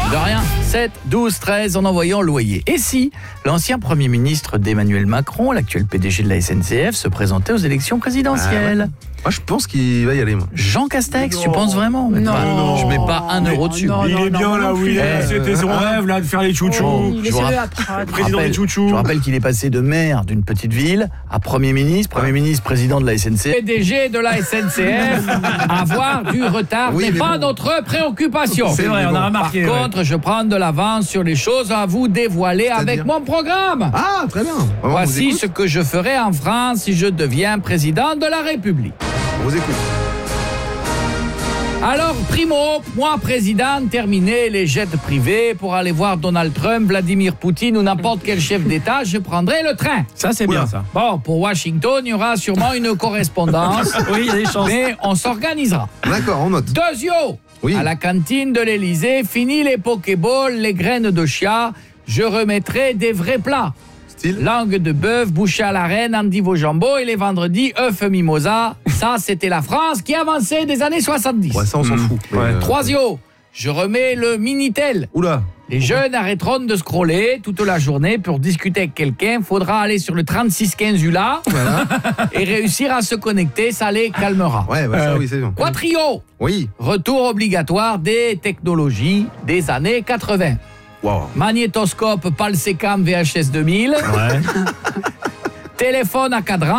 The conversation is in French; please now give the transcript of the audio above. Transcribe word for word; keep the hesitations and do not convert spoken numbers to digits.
De rien. sept, douze, treize en envoyant loyer. Et si l'ancien Premier ministre d'Emmanuel Macron, l'actuel P D G de la S N C F, se présentait aux élections présidentielles? Ah ouais. Moi, je pense qu'il va y aller, moi. Jean Castex, Non. tu penses vraiment? Non. Pas- Non. Je mets pas un Mais- euro dessus. non, Il non, est bien non, là non où il plus. est. C'était son Euh, rêve là de faire les chouchous. Oh, Je vous laissez-le ra- après. Je Président rappelle- des chouchous. Je rappelle qu'il est passé de maire d'une petite ville à Premier ministre, Premier ministre, président de la S N C F. P D G de la S N C F, avoir du retard Oui, n'est mais pas bon. notre préoccupation. C'est vrai, on a remarqué. Par ouais. contre, je prends de l'avance sur les choses à vous dévoiler avec mon programme. Ah, très bien. On vous Voici écoute. ce que je ferai en France si je deviens président de la République. On vous écoute. Alors, primo, moi, président, terminé les jets privés pour aller voir Donald Trump, Vladimir Poutine ou n'importe quel chef d'État, je prendrai le train. Ça, c'est Oula. bien, ça. Bon, pour Washington, il y aura sûrement une correspondance, Oui, il y a des chances. mais on s'organisera. D'accord, on note. Deuxio, Oui. à la cantine de l'Élysée, fini les Pokéballs, les graines de chia, je remettrai des vrais plats. Style. Langue de bœuf, bouchée à la reine, endive au jambon et les vendredis, œufs mimosa. Ça, c'était la France qui avançait des années soixante-dix. Ouais, ça, on s'en Mmh. fout. Mais, Ouais. euh, Troisio, je remets le Minitel. Oula. Les jeunes arrêteront de scroller toute la journée pour discuter avec quelqu'un. Faudra aller sur le trente-six quinze U L A et réussir à se connecter, ça les calmera. Ouais, bah, ça, oui, c'est bien. Quatrio, Oui. retour obligatoire des technologies des années quatre-vingts. Waouh. Magnétoscope, Palsecam V H S deux mille, Ouais. téléphone à cadran